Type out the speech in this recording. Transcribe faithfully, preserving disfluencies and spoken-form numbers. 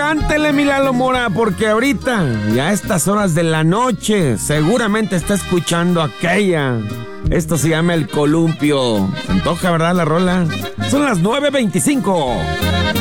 cántele, mi Lalo Mora, porque ahorita, ya a estas horas de la noche, seguramente está escuchando aquella. Esto se llama El Columpio. Se antoja, ¿verdad, la rola? Son las nueve veinticinco.